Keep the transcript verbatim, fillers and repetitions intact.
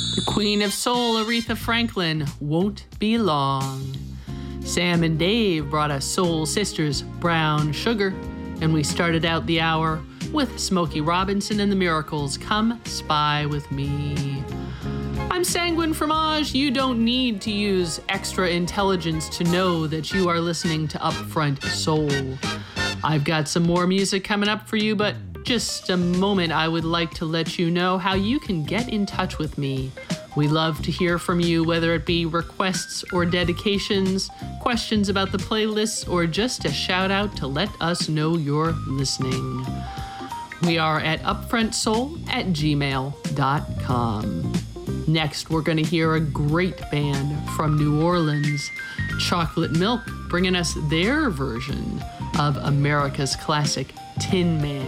The Queen of Soul, Aretha Franklin, won't be long. Sam and Dave brought us Soul Sisters, Brown Sugar, and we started out the hour with Smokey Robinson and the Miracles, Come Spy With Me. I'm Sanguine Fromage. You don't need to use extra intelligence to know that you are listening to Upfront Soul. I've got some more music coming up for you, but just a moment, I would like to let you know how you can get in touch with me. We love to hear from you, whether it be requests or dedications, questions about the playlists, or just a shout out to let us know you're listening. We are at upfrontsoul at gmail dot com. Next, we're going to hear a great band from New Orleans, Chocolate Milk, bringing us their version of America's classic Tin Man.